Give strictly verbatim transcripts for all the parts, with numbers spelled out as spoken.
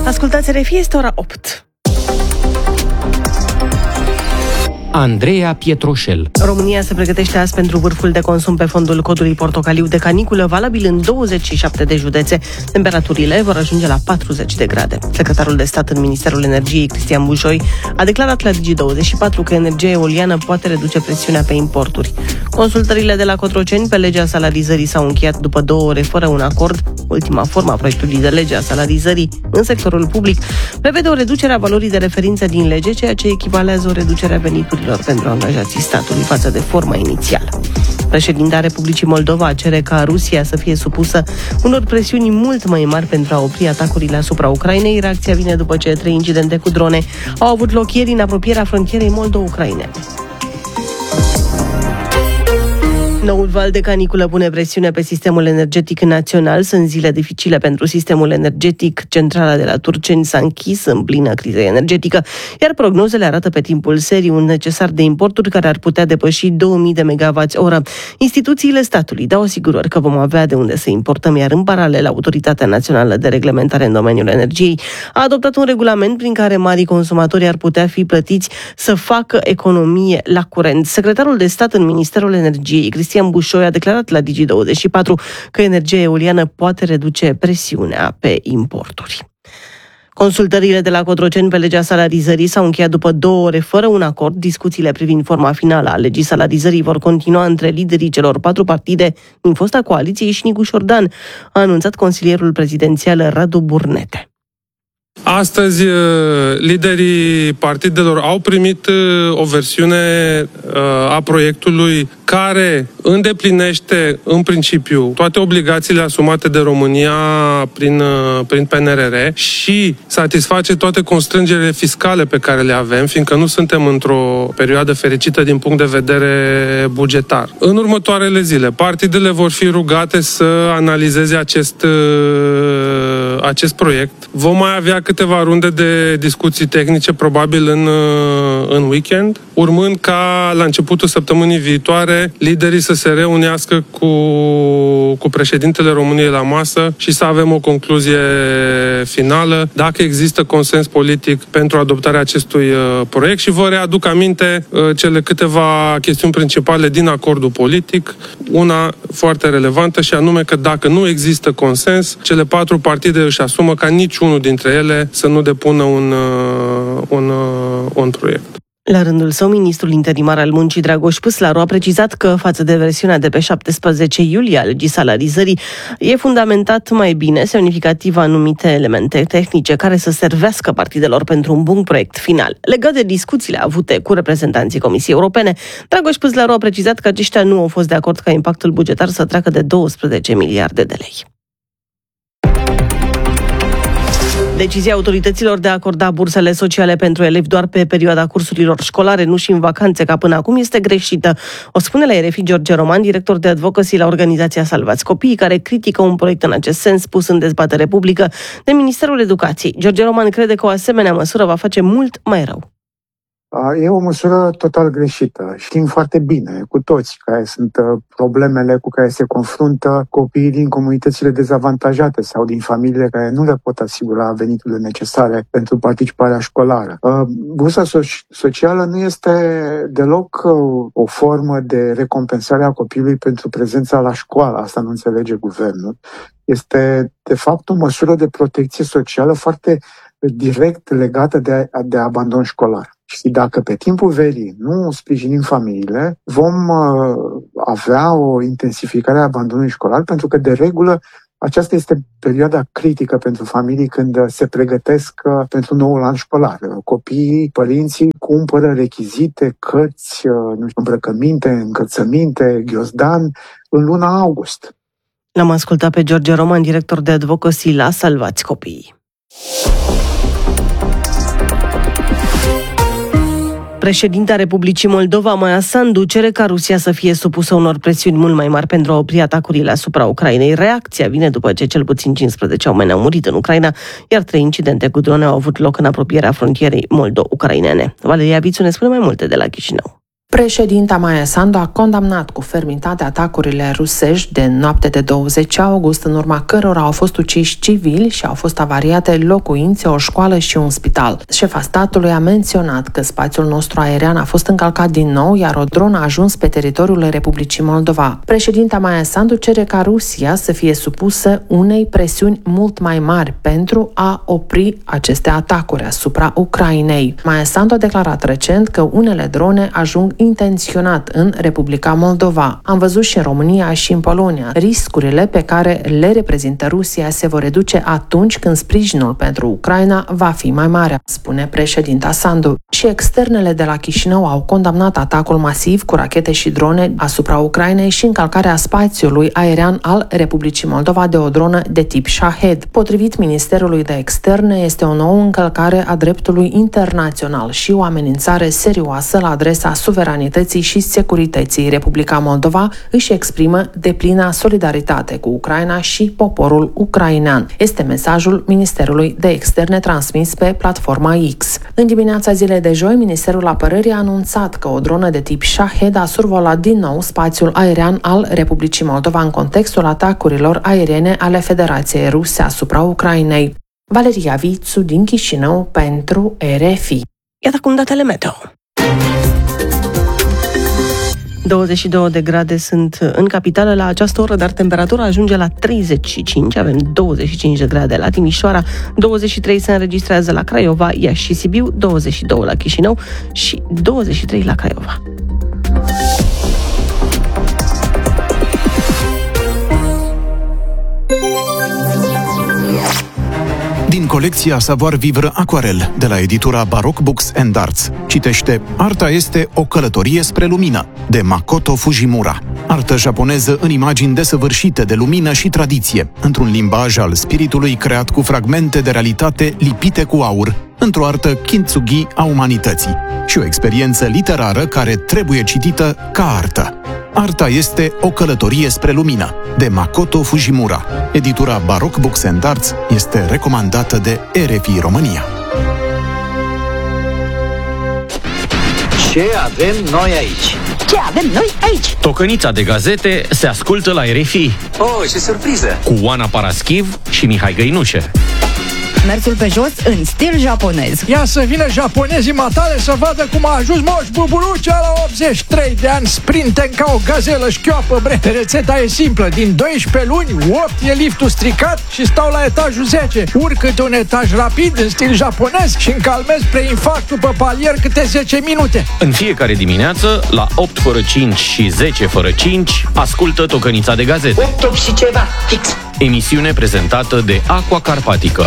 Ascultați R F I, este ora opt. Andreea Pietroșel. România se pregătește azi pentru vârful de consum pe fondul codului portocaliu de caniculă, valabil în douăzeci și șapte de județe. Temperaturile vor ajunge la patruzeci de grade. Secretarul de stat în Ministerul Energiei, Cristian Bușoi, a declarat la Digi douăzeci și patru că energia eoliană poate reduce presiunea pe importuri. Consultările de la Cotroceni pe legea salarizării s-au încheiat după două ore fără un acord. Ultima formă a proiectului de lege a salarizării în sectorul public prevede o reducere a valorii de referință din lege, ceea ce echivalează o reducere a veniturilor pentru angajații statului față de forma inițială. Președinta Republicii Moldova cere ca Rusia să fie supusă unor presiuni mult mai mari pentru a opri atacurile asupra Ucrainei. Reacția vine după ce trei incidente cu drone au avut loc ieri în apropierea frontierei moldo-ucrainene. Noul val de caniculă pune presiune pe sistemul energetic național. Sunt zile dificile pentru sistemul energetic. Centrala de la Turceni s-a închis în plină criză energetică, iar prognozele arată pe timpul serii un necesar de importuri care ar putea depăși două mii de megawatți oră. Instituțiile statului dau asigurări că vom avea de unde să importăm, iar în paralel Autoritatea Națională de Reglementare în domeniul energiei a adoptat un regulament prin care marii consumatori ar putea fi plătiți să facă economie la curent. Secretarul de stat în Ministerul Energiei, Cristian Bușoi, a declarat la Digi douăzeci și patru că energia eoliană poate reduce presiunea pe importuri. Consultările de la Cotroceni pe legea salarizării s-au încheiat după două ore fără un acord. Discuțiile privind forma finală a legii salarizării vor continua între liderii celor patru partide din fosta coaliție și Nicu Șordan, a anunțat consilierul prezidențial Radu Burnete. Astăzi, liderii partidelor au primit o versiune a proiectului care îndeplinește, în principiu, toate obligațiile asumate de România prin, prin P N R R și satisface toate constrângerile fiscale pe care le avem, fiindcă nu suntem într-o perioadă fericită din punct de vedere bugetar. În următoarele zile, partidele vor fi rugate să analizeze acest, acest proiect. Vom mai avea câteva runde de discuții tehnice, probabil în, în weekend, urmând ca la începutul săptămânii viitoare liderii să se reunească cu, cu președintele României la masă și să avem o concluzie finală, dacă există consens politic pentru adoptarea acestui uh, proiect. Și vă readuc aminte uh, cele câteva chestiuni principale din acordul politic, una foarte relevantă și anume că dacă nu există consens, cele patru partide își asumă ca niciunul dintre ele să nu depună un, uh, un, uh, un proiect. La rândul său, ministrul interimar al muncii Dragoș Păslaru a precizat că, față de versiunea de pe șaptesprezece iulie a legii salarizării, e fundamentat mai bine, semnificativ, anumite elemente tehnice care să servească partidelor pentru un bun proiect final. Legat de discuțiile avute cu reprezentanții Comisiei Europene, Dragoș Păslaru a precizat că aceștia nu au fost de acord ca impactul bugetar să treacă de douăsprezece miliarde de lei. Decizia autorităților de a acorda bursele sociale pentru elevi doar pe perioada cursurilor școlare, nu și în vacanțe ca până acum, este greșită. O spune la R F I George Roman, director de advocacy la organizația Salvați Copiii, care critică un proiect în acest sens pus în dezbatere publică de Ministerul Educației. George Roman crede că o asemenea măsură va face mult mai rău. E o măsură total greșită. Știm foarte bine cu toți care sunt problemele cu care se confruntă copiii din comunitățile dezavantajate sau din familiile care nu le pot asigura veniturile necesare pentru participarea școlară. Bursa socială nu este deloc o formă de recompensare a copilului pentru prezența la școală. Asta nu înțelege guvernul. Este, de fapt, o măsură de protecție socială foarte direct legată de, de abandon școlar. Și dacă pe timpul verii nu sprijinim familiile, vom uh, avea o intensificare a abandonului școlar, pentru că, de regulă, aceasta este perioada critică pentru familii când se pregătesc uh, pentru noul an școlar. Copiii, părinții cumpără rechizite, cărți, uh, nu știu, îmbrăcăminte, încălțăminte, ghiozdan în luna august. L-am ascultat pe George Roman, director de advocacy la Salvați Copiii. Președinta Republicii Moldova, Maia Sandu, cere ca Rusia să fie supusă unor presiuni mult mai mari pentru a opri atacurile asupra Ucrainei. Reacția vine după ce cel puțin cincisprezece oameni au murit în Ucraina, iar trei incidente cu drone au avut loc în apropierea frontierei moldo-ucrainene. Valeria Vițu ne spune mai multe de la Chișinău. Președinta Maia Sandu a condamnat cu fermitate atacurile rusești de noapte de douăzeci august, în urma cărora au fost uciși civili și au fost avariate locuințe, o școală și un spital. Șefa statului a menționat că spațiul nostru aerian a fost încălcat din nou, iar o dronă a ajuns pe teritoriul Republicii Moldova. Președinta Maia Sandu cere ca Rusia să fie supusă unei presiuni mult mai mari pentru a opri aceste atacuri asupra Ucrainei. Maia Sandu a declarat recent că unele drone ajung intenționat în Republica Moldova. Am văzut și în România și în Polonia. Riscurile pe care le reprezintă Rusia se vor reduce atunci când sprijinul pentru Ucraina va fi mai mare, spune președinta Sandu. Și externele de la Chișinău au condamnat atacul masiv cu rachete și drone asupra Ucrainei și încălcarea spațiului aerian al Republicii Moldova de o dronă de tip Shahed. Potrivit Ministerului de Externe, este o nouă încălcare a dreptului internațional și o amenințare serioasă la adresa suveranității și securității. Republica Moldova își exprimă deplina solidaritate cu Ucraina și poporul ucrainean. Este mesajul Ministerului de Externe transmis pe platforma X. În dimineața zilei de joi, Ministerul Apărării a anunțat că o dronă de tip Shahed a survolat din nou spațiul aerian al Republicii Moldova în contextul atacurilor aeriene ale Federației Ruse asupra Ucrainei. Valeria Vițu din Chișinău pentru R F I. Iată cum datele meteo. douăzeci și două de grade sunt în capitală la această oră, dar temperatura ajunge la treizeci și cinci. Avem douăzeci și cinci de grade la Timișoara, douăzeci și trei se înregistrează la Craiova, Iași și Sibiu, douăzeci și doi la Chișinău și douăzeci și trei la Craiova. Din colecția Savoir Vivre Aquarel de la editura Baroque Books and Arts. Citește Arta este o călătorie spre lumină, de Makoto Fujimura. Artă japoneză în imagini desăvârșite de lumină și tradiție, într-un limbaj al spiritului creat cu fragmente de realitate lipite cu aur, într-o artă kintsugi a umanității și o experiență literară care trebuie citită ca artă. Arta este o călătorie spre lumină, de Makoto Fujimura. Editura Baroque Books and Arts este recomandată de R F I România. Ce avem noi aici? Ce avem noi aici? Tocănița de gazete se ascultă la R F I. Oh, ce surpriză! Cu Oana Paraschiv și Mihai Găinușe. Mersul pe jos în stil japonez. Ia să vină japonezii matale să vadă cum a ajuns Moș Buburucea la optzeci și trei de ani, sprinten ca o gazelă șchioapă, bre. Rețeta e simplă, din doisprezece luni, opt e liftul stricat și stau la etajul zece. Urcă-te un etaj rapid în stil japonez și încalmezi preinfarctul pe palier câte zece minute. În fiecare dimineață, la opt fără cinci și zece fără cinci, ascultă Tocănița de gazete. opt și ceva, fix. Emisiune prezentată de Aqua Carpatica.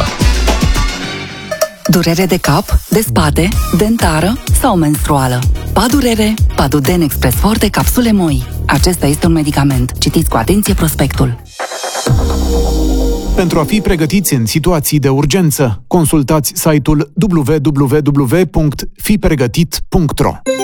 Durere de cap, de spate, dentară sau menstruală. Padurere, Paduden Express Forte capsule moi. Acesta este un medicament. Citiți cu atenție prospectul. Pentru a fi pregătiți în situații de urgență, consultați site-ul w w w punct fi pregătit punct r o.